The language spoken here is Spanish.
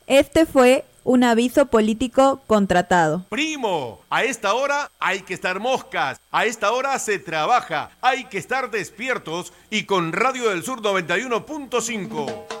Este fue un aviso político contratado. Primo, a esta hora hay que estar moscas, a esta hora se trabaja, hay que estar despiertos y con Radio del Sur 91.5.